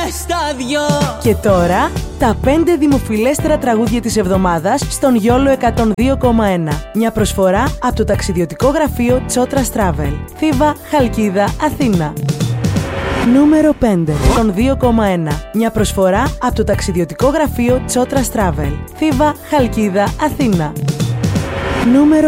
μες στα δυο. Και τώρα, τα 5 δημοφιλέστερα τραγούδια της εβδομάδας στον Γιόλο 102,1. Μια προσφορά από το ταξιδιωτικό γραφείο Τσότρας Travel. Θήβα, Χαλκίδα, Αθήνα. Νούμερο 5, στον 2,1. Μια προσφορά από το ταξιδιωτικό γραφείο Τσότρας Travel. Θήβα, Χαλκίδα, Αθήνα. Νούμερο